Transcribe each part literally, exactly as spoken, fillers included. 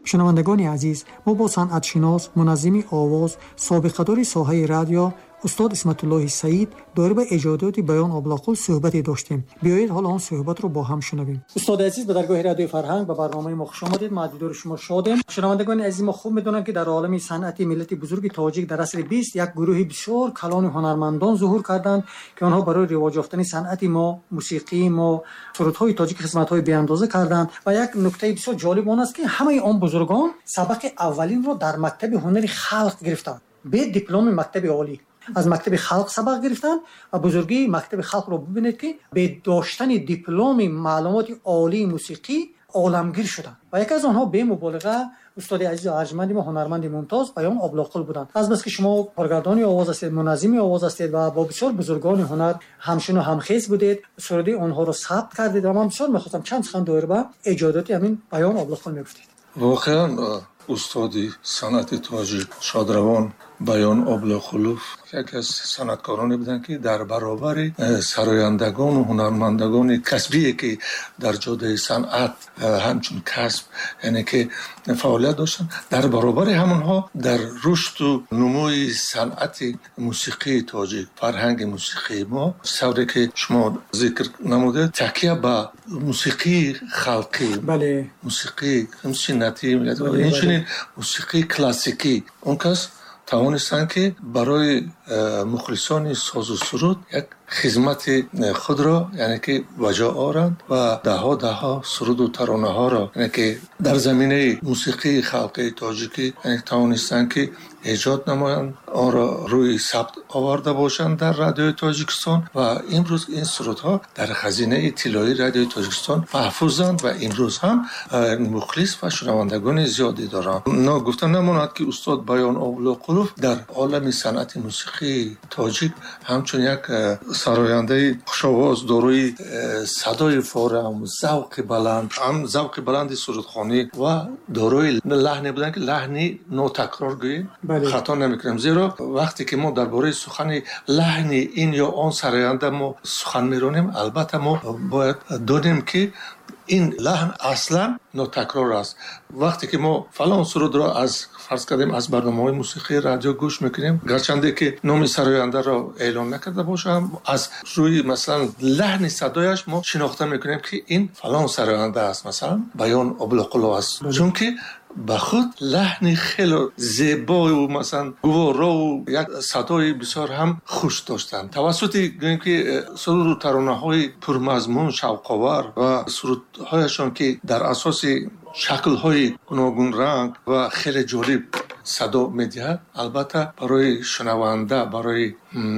شنوندگان عزیز، ما با صنعتشناس، منظم آواز، سابقه‌دار ساحه رادیو استاد اسمت الله سعید داره به ایجادات بیان ابلاغ‌قل صحبتی داشتیم. بیایید حالا آن صحبت رو با هم شنویم. استاد عزیز، به درگاه رادیو فرهنگ به برنامه ما خوش آمدید. ما دیدار شما شادیم. شنوندگان عزیز، ما خوب میدونن که در عالم صنعتی ملت بزرگ تاجیک در عصر بیست یک گروه بسیار کلان و هنرمندان ظهور کردند که آنها برای رواج یافتن صنعت ما، موسیقی ما، سرودهای تاجیک خدمت‌های بی‌اندازه کردند و یک نکته بسیار جالب آن است که همه آن بزرگان سبق اولین را در مکتب هنر خلق گرفتند به دیپلم مکتب عالی. از مکتب خلق سبق گرفتن و بزرگی مکتب خلق رو ببینید که به داشتن دیپلم معلومات عالی موسیقی عالمگیر شدن و یک از آنها به مبالغه استاد عزیز و ارجمند ما هنرمند ممتاز بیان ابلاغ‌قل بودند. از بس که شما کارگردان آواز هستید، منظم آواز هستید و با بسیار بزرگان هنر همشون و همخیز بودید، سرودی آنها رو ثبت کردید و من بسیار می‌خواستم چند سخن دوباره به ایجادات همین بیان ابلاغ‌قل میگفتید. واقعا استادی صنعت تاجیک شادروان بیان ابلاغ‌قلوف یکی از صنعتکارانی بودند که در برابر سرایندگان و هنرمندگان کسبی که در جاده صنعت همچون کسب یعنی که فعالیت داشتن، در برابر همونها در رشد و نموی صنعت موسیقی تاجیک، فرهنگ موسیقی ما سوری که شما ذکر نموده تکیه به موسیقی خلقی، بله، موسیقی سنتی، این موسیقی کلاسیکی اون کس توانستند که برای مخلصان ساز و سرود یک خدمت خود را یعنی که وجا آورند و ده ها ده ها سرود و ترانه ها را یعنی که در زمینه موسیقی خلقی تاجیکی یعنی توانستند که ایجاد نمایند، آن را روی ثبت آورده باشند در رادیوی تاجیکستان و امروز این سرودها در خزینه طلایی رادیوی تاجیکستان محفوظند و امروز هم مخلص و شنوندگان زیادی دارند. نا گفتن نماند که استاد بیان ابلاغ‌قلوف در عالم صنعت موسیقی تاجیک همچون یک سراینده خوش‌آواز داروی صدای فارغ، ذوق بلند، هم ذوق بلند سرودخوانی و داروی لحن بودن که لحنی ناتکرارگویی خطا نمیکنیم، زیرا وقتی که ما درباره سخن لحن این یا آن سراینده ما سخن میرونیم البته ما باید دونیم که این لحن اصلا ناتکرار است. وقتی که ما فلان سرود را از فرض کردیم از برنامه‌های موسیقی رادیو گوش میکنیم، گرچنده که نام سراینده را اعلام نکرده باشم، از روی مثلا لحن صدایش ما شناخته میکنیم که این فلان سراینده است، مثلا بیان ابلاغ‌قلوف است، چون که به خود لحن خیلی زیبا و مثلا گوارا و یک صدای بسیار هم خوش داشتن. توسط که سرود و ترانه‌های پرمضمون شوق‌آور و سرودهایشان که در اساس شکل‌های گوناگون رنگ و خیلی جالب صدا می‌دهد، البته برای شنونده، برای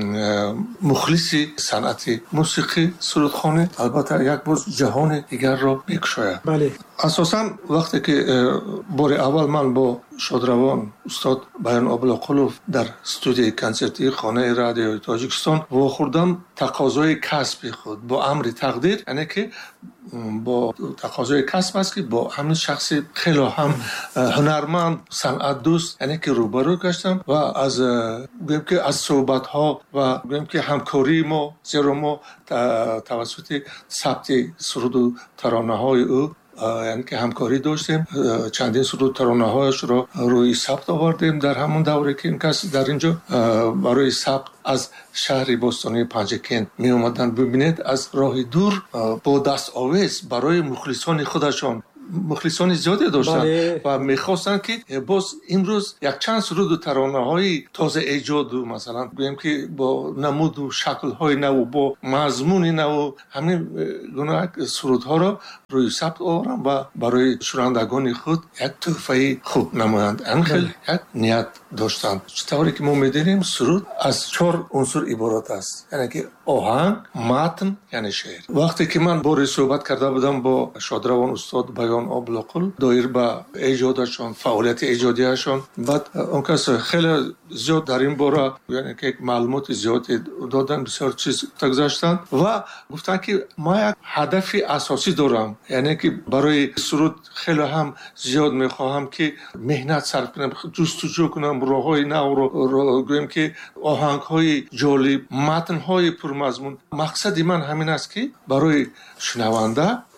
مخلصی صنعت موسیقی سرودخوانی البته یک باز جهان دیگر را می‌گشاید. بله. اساساً وقتی که بار اول من با شادروان استاد بیان ابلاغ‌قلوف در استودیوی کنسرتی خانه رادیوی تاجیکستان واخوردم تقاضای کسب خود با امر تقدیر، یعنی که با تقاضای کسب است که با همین شخص خیلی هم هنرمند صنعت دوست یعنی که روبرو گشتم و از گویم که از صحبت ها و گویم که همکاری ما، زیرا ما توسط ثبت سرود و ترانه های او یعنی که همکاری داشتیم، چندین سرود ترانه هایش را روی ثبت آوردیم در همون دوره که این کسی در اینجا برای ثبت از شهر باستانی پنجکین می اومدن. ببینید از راه دور با دست آویز برای مخلصان خودشان مخلصان زیادی داشتن بله. و میخواستن که باز امروز یک چند سرود و ترانه های تازه ایجاد و مثلا بگیم که با نمود و شکل های نو با مضمون نو همین گونه سرودها را روی ثبت آورن و برای شنوندگان خود یک تحفه خوب نمایند. انخیل یک نیت داشتن. چطوری که ما میدونیم سرود از چهار عنصر عبارت است، یعنی که آهنگ، متن یعنی شعر. وقتی که من باری صحبت کرده بودم با شادروان استاد بیان ابلاغ‌قلوف دایر به ایجادشان، فعالیت ایجادیشان، بعد اون کس خیلی زیاد در این باره یعنی که معلومات زیادی دادن، بسیار چیز گذاشتن و گفتن که ما یک هدف اساسی دارم، یعنی که برای سرود خیلی هم زیاد میخواهم که مهنت صرف کنم، جستجو کنم، راههای نو رو گویم که آهنگ‌های جالب، متن‌های پرمضمون. مقصد من همین است که برای شنونده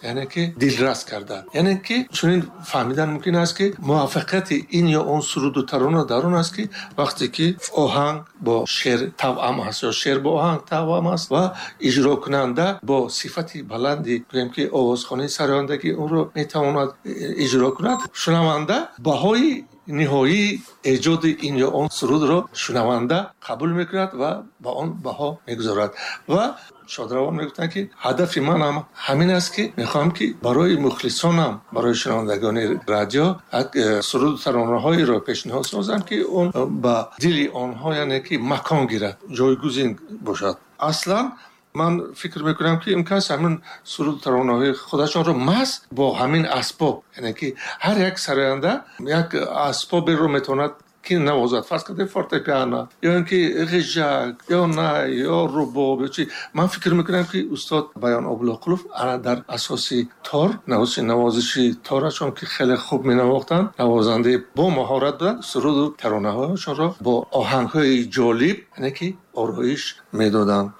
یعنی که دلرس کردن، یعنی که چنین فهمیدن ممکن است که موافقت این یا اون سرود و ترانه در اون است که وقتی که آهنگ با شعر توأم هست یا شعر با آهنگ توأم است و اجرا کننده با صفتی بلندی بگیم که آوازخوانی سرایندگی اون رو میتواند اجرا کند، شنونده بهای نهایی ایجاد این یا اون سرود رو شنونده قبول میکند و با اون بها میگذارد. و شادروان میگفتن که هدف من هم همین است که میخوام که برای مخلصانم، برای شنوندگان رادیو سرود و ترانه هایی رو پیشنهاد سازم که اون با دل آنها یعنی که مکان گیرد، جایگزین باشد. اصلا من فکر میکنم که امکان است همین سرود ترانه‌های خودشان رو محض با همین اسباب، یعنی که هر یک سراینده یک اسباب رو میتواند که نوازد، فرض کنید فورتپیانو یا اینکه غژک یا نه یا رباب. من فکر میکنم که استاد بیان ابوالقلوف در اساسی تار نوازش نوازشی تارشون که خیلی خوب مینواختن، نوازنده با مهارت دارن، سرود و ترانه‌هاشون رو با آهنگ‌های جالب یعنی که آرایش میدادن.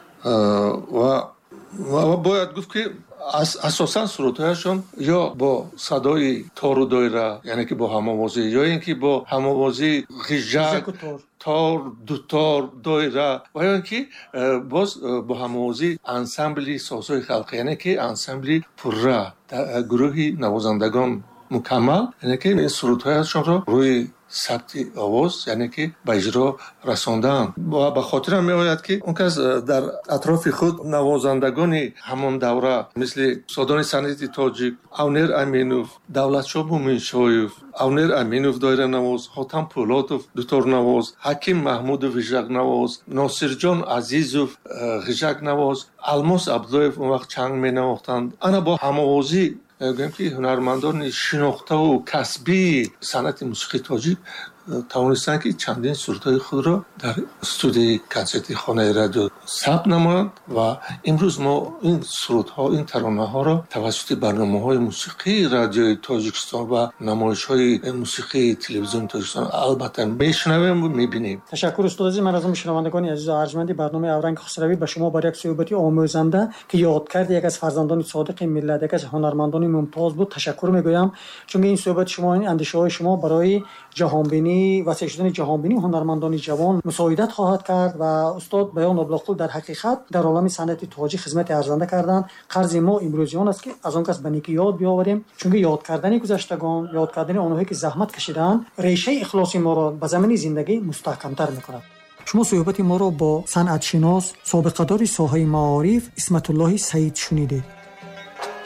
و و باید گفت که اساساً سرودهایشون یا با صدای تار و دایره یعنی که با هم‌آوازی یا اینکه با هم‌آوازی غژک تار دو تار دایره و یا اینکه باز با هم‌آوازی انسمبلی سازهای خلقی یعنی که انسمبلی پرره گروهی نوازندگان مکمل یعنی که این سرودهایشون رو روی ثبت آواز یعنی که به اجرا رساندن. و به خاطرم می آید که اون کس در اطراف خود نوازندگان همون دوره مثل استادان سنتی تاجیک، اونیر امینوف، دولتشاه مومنشایف، اونیر امینوف دایره نواز، حاتم پولاتوف دوتار نواز، حکیم محمود غژک نواز، ناصر جان عزیزوف غژک نواز، الماس عبداللهیف اون وقت چنگ می نواختند. انا با هم‌آوازی گویم که هنرمندان شناخته و کسبی صنعت موسیقی تاجیک توانستند که چندین سرودهای خود را در استودیوی کنسرتی خانه رادیو ثبت نمایند و امروز ما این سرودها این ترانه ها را توسط برنامه‌های موسیقی رادیوی تاجیکستان و نمایش‌های موسیقی تلویزیون تاجیکستان البته میشنویم و میبینیم. تشکر استاد عزیز. من از شنوندگان عزیز و ارجمند برنامه اورنگ خسروی به شما برای یک صحبتی آموزنده که یادکرد یک از فرزندان صادق ملت، یک از هنرمندان ممتاز بود تشکر میگویم، چون این صحبت شما، این اندیشه‌های شما برای جهانبینی و شدن جهانبینی هنرمندان جوان مساعدت خواهد کرد و استاد بیان ابوالقلوف در حقیقت در عالم صنعت تاجیک خدمت ارزنده کردن. قرض ما امروزیان است که از آن کس به نیکی یاد بیاوریم، چون یاد کردن گذشتگان، یاد کردن آنهایی که زحمت کشیدند ریشه اخلاص ما را به زمین زندگی مستحکم‌تر می‌کند. شما صحبت ما را با صنعت شناس سابقه‌دار ساحه معارف اسمت الله سعید شنیدید.